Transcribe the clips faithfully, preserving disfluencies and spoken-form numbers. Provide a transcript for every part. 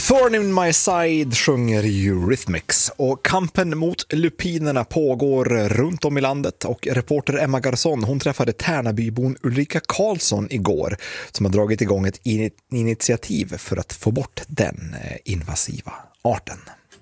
Thorn in my side sjunger Eurythmics och kampen mot lupinerna pågår runt om i landet och reporter Emma Garson hon träffade Tärnabybon Ulrika Karlsson igår som har dragit igång ett initiativ för att få bort den invasiva arten.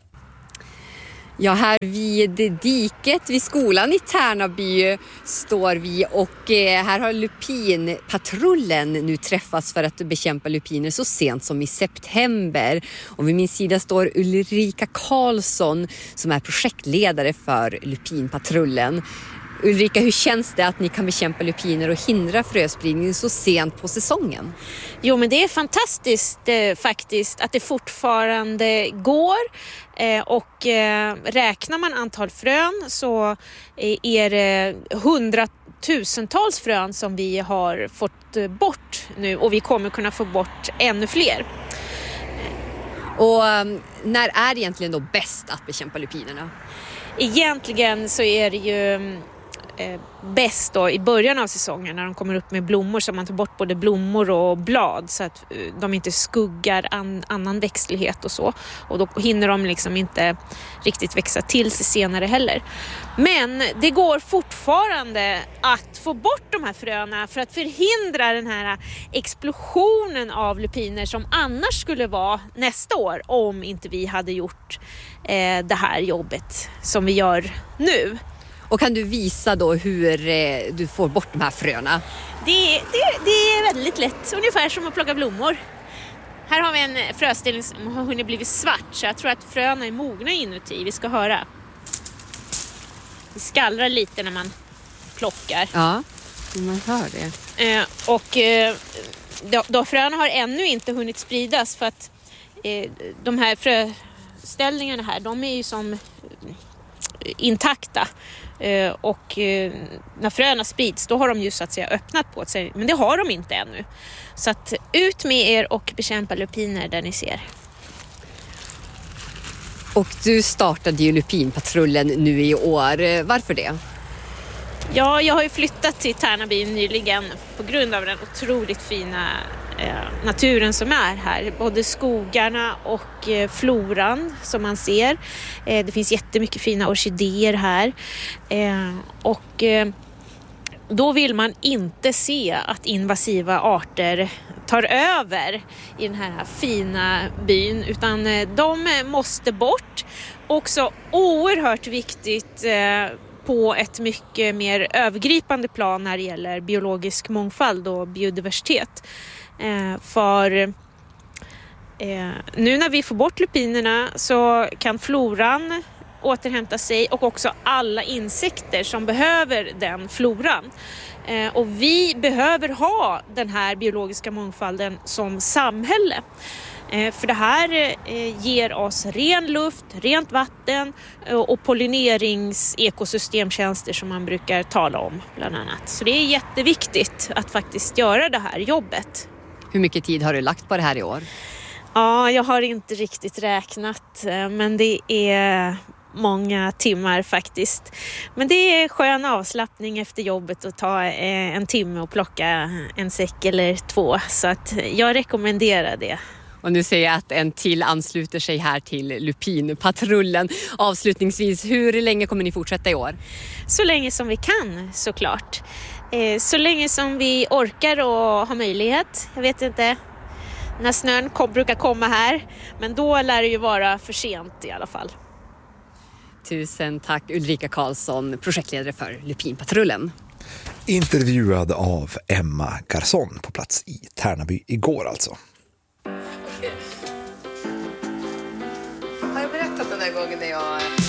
Ja, här vid diket vid skolan i Tärnaby står vi och här har lupinpatrullen nu träffats för att bekämpa lupiner så sent som i september. Och vid min sida står Ulrika Karlsson som är projektledare för lupinpatrullen. Ulrika, hur känns det att ni kan bekämpa lupiner och hindra fröspridning så sent på säsongen? Jo, men det är fantastiskt eh, faktiskt att det fortfarande går eh, och eh, räknar man antal frön så eh, är det hundratusentals frön som vi har fått eh, bort nu och vi kommer kunna få bort ännu fler. Och um, när är det egentligen då bäst att bekämpa lupinerna? Egentligen så är det ju bäst då i början av säsongen när de kommer upp med blommor så man tar bort både blommor och blad så att de inte skuggar an, annan växtlighet och så. Och då hinner de liksom inte riktigt växa till sig senare heller. Men det går fortfarande att få bort de här fröna för att förhindra den här explosionen av lupiner som annars skulle vara nästa år om inte vi hade gjort eh, det här jobbet som vi gör nu. Och kan du visa då hur eh, du får bort de här fröna? Det, det, det är väldigt lätt, ungefär som att plocka blommor. Här har vi en fröställning som har hunnit blivit svart så jag tror att fröna är mogna inuti. Vi ska höra. Det skallrar lite när man plockar. Ja, man hör det. Eh, och eh, då, då fröna har ännu inte hunnit spridas för att eh, de här fröställningarna här, de är ju som intakta. Uh, och uh, när fröna sprids då har de ju så att säga öppnat på sig, men det har de inte ännu. Så att ut med er och bekämpa lupiner där ni ser. Och du startade ju lupinpatrullen nu i år. Varför det? Ja, jag har ju flyttat till Tärnaby nyligen på grund av den otroligt fina eh, naturen som är här. Både skogarna och eh, floran som man ser. Eh, det finns jättemycket fina orkidéer här. Eh, och eh, då vill man inte se att invasiva arter tar över i den här fina byn, utan eh, de måste bort. Också oerhört viktigt eh, på ett mycket mer övergripande plan när det gäller biologisk mångfald och biodiversitet. Eh, för eh, nu när vi får bort lupinerna så kan floran återhämta sig och också alla insekter som behöver den floran. Eh, och vi behöver ha den här biologiska mångfalden som samhälle. För det här ger oss ren luft, rent vatten och pollinerings-ekosystemtjänster som man brukar tala om bland annat. Så det är jätteviktigt att faktiskt göra det här jobbet. Hur mycket tid har du lagt på det här i år? Ja, jag har inte riktigt räknat, men det är många timmar faktiskt. Men det är skön avslappning efter jobbet att ta en timme och plocka en säck eller två. Så att jag rekommenderar det. Och nu ser jag att en till ansluter sig här till lupinpatrullen. Avslutningsvis, hur länge kommer ni fortsätta i år? Så länge som vi kan, såklart. Så länge som vi orkar och har möjlighet. Jag vet inte när snön kom, brukar komma här. Men då lär det ju vara för sent i alla fall. Tusen tack Ulrika Karlsson, projektledare för lupinpatrullen. Intervjuad av Emma Garson på plats i Tärnaby igår alltså. Har jag berättat den där gången när jag